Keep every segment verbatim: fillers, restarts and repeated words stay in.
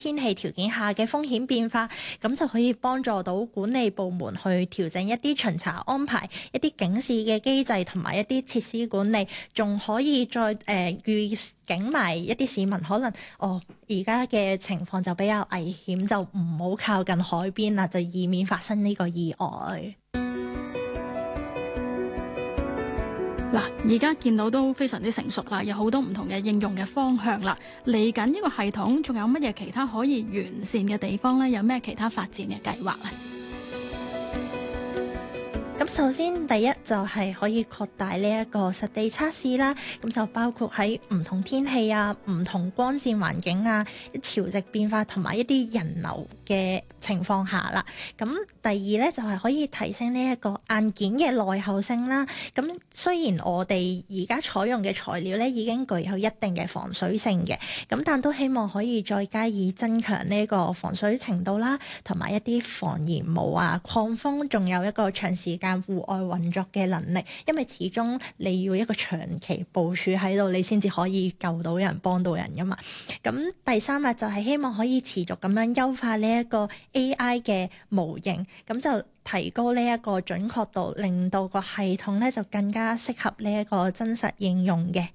天氣條件下嘅風險變化，咁就可以幫助到管理部門去調整一啲巡查安排、一啲警示嘅機制同埋一啲設施管理，仲可以再誒、呃、預警埋一啲市民可能哦而家嘅情況就比較危險，就唔好靠近海邊啦，就以免發生呢個意外。 嗱，而家見到都非常之成熟啦，有好多唔同嘅應用嘅方向啦。嚟緊呢個系統仲有乜嘢其他可以完善嘅地方呢？有咩其他發展嘅計劃呢？ 咁首先第一就係可以擴大呢一個實地測試啦，咁就包括喺唔同天氣啊、唔同光線環境啊、潮汐變化同埋一啲人流嘅情況下啦。咁第二咧就係可以提升呢一個硬件嘅耐候性啦。咁雖然我哋而家採用嘅材料咧已經具有一定嘅防水性嘅，咁但都希望可以再加以增強呢個防水程度啦，同埋一啲防燃霧啊、抗風，仲有一個長時間戶外運作嘅能力，因為始終你要一個長期部署喺度，你先至可以救到人、幫到人噶嘛。咁第三日就係希望可以持續咁樣優化呢一個 A I 嘅模型，咁就提高呢一個準確度，令到個系統咧就更加適合呢一個真實應用嘅。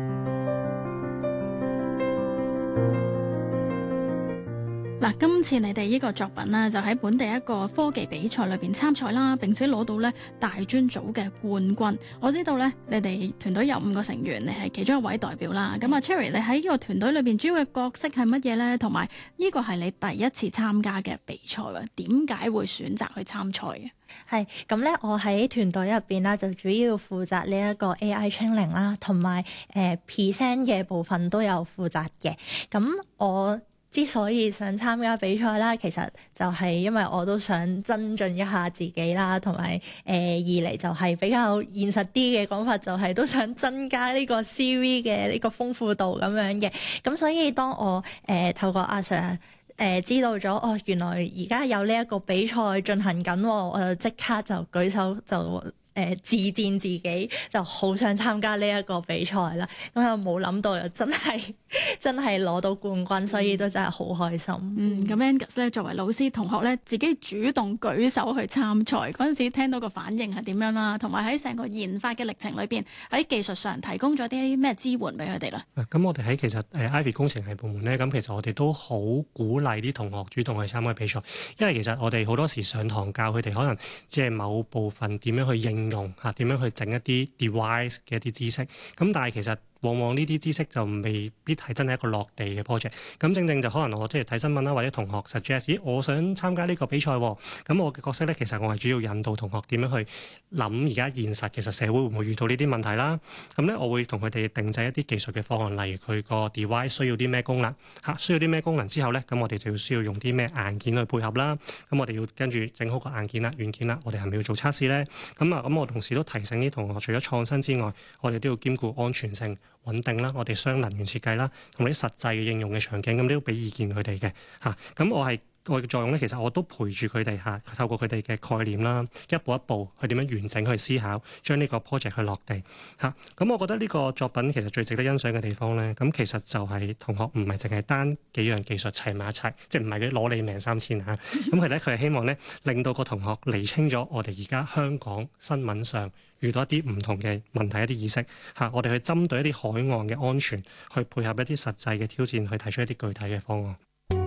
嗱，今次你哋呢個作品呢，就喺本地一個科技比賽裏邊參賽啦，並且攞到咧大專組嘅冠軍。我知道咧，你哋團隊有五個成員，你係其中一位代表啦。咁啊，Cherry，你喺呢個團隊裏邊主要嘅角色係乜嘢呢？同埋呢個係你第一次參加嘅比賽喎，點解會選擇去參賽嘅？ 係咁咧，我喺團隊入邊啦，就主要負責呢一個 A I training 啦，同埋誒 present 嘅部分都有負責嘅。咁我之所以想參加比賽啦，其實就係因為我都想增進一下自己啦，同埋誒二嚟就係比較現實啲嘅講法，就係都想增加呢個 C V 嘅呢個豐富度咁樣嘅。咁所以當我誒、呃、透過阿 Sir 誒、呃、知道咗哦，原來而家有呢一個比賽進行緊，我就即刻就舉手就誒、呃、自薦自己，就好想參加呢一個比賽啦。咁又冇諗到又真係真係攞到冠軍，所以都真係好開心。 嗯，咁 Angus 咧作為老師，同學咧自己主動舉手去參賽嗰陣時，聽到個反應係點樣啦？同埋喺成個研發嘅歷程裏邊，喺技術上提供咗啲咩支援俾佢哋咧？ 咁我哋喺其實誒 Ivy 工程系部門咧，咁其實我哋都好鼓勵啲同學主動去參加比賽，因為其實我哋好多時上堂教佢哋可能即係某部分點樣去應用嚇，點樣去整一啲 device 嘅一啲知識，咁但係其實往往呢啲知識就未必係真係一個落地嘅 project。咁正正就可能我即係睇新聞啦，或者同學 suggest，咦，我想參加呢個比賽喎。咁我嘅角色咧，其實我係主要引導同學點樣去諗而家現實其實社會會唔會遇到呢啲問題啦。咁咧，我會同佢哋定製一啲技術嘅方案，例如佢個 device 需要啲咩功能嚇，需要啲咩功能之後咧，咁我哋就要需要用啲咩硬件去配合啦。咁我哋要跟住整好個硬件啦、軟件啦，我哋係咪要做測試咧？咁啊，咁我同時都提醒啲同學，除咗創新之外，我哋都要兼顧安全性、穩定啦，我哋雙能源設計啦，同啲實際嘅應用嘅場景，咁都要俾意見佢哋嘅嚇。咁我係我嘅作用咧，其實我都陪住佢哋嚇，透過佢哋嘅概念啦，一步一步去點樣完整去思考，將呢個 project 去落地嚇。咁我覺得呢個作品其實最值得欣賞嘅地方咧，咁其實就係同學唔係淨係單幾樣技術齊埋一齊，即係唔係佢攞你命三千嚇。咁其實咧，佢係希望咧令到個同學釐清咗我哋而家香港新聞上遇到一啲唔同嘅問題、一啲意識嚇，我哋去針對一啲海岸嘅安全，去配合一啲實際嘅挑戰，去提出一啲具體嘅方案。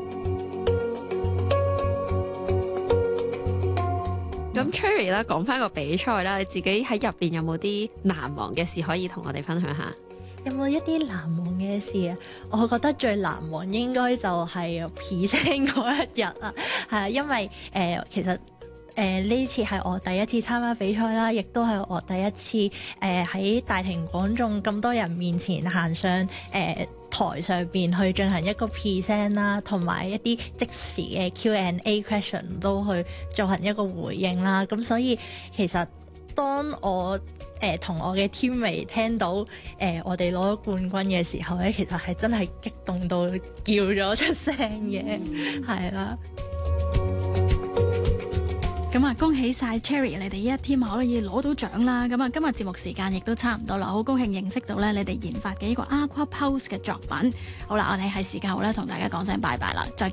咁 Cherry 啦，講翻個比賽啦，你自己喺入邊有冇啲難忘嘅事可以同我哋分享下？ 有冇一啲難忘嘅事啊？我覺得最難忘應該就係 present 嗰一日啊，係啊，因為誒、呃、其實。誒呢、呃、次係我第一次參加比賽啦，亦都係我第一次誒喺、呃、大庭廣眾咁多人面前行上誒、呃、台上邊去進行一個 present 啦，同埋一啲即時嘅 Q and A question 都去進行一個回應啦。咁所以其實當我誒同、呃、我嘅 teammate 聽到誒、呃、我哋攞咗冠軍嘅時候咧，其實係真係激動到叫咗出聲嘅，係啦。 咁啊，恭喜晒 Cherry 你哋呢一 team 可以攞到獎啦！咁啊，今日節目時間亦都差唔多啦，好高興認識到咧你哋研發嘅呢個 Aqua Pulse 嘅作品。好啦，我哋係時間好啦，同大家講聲拜拜啦，再見。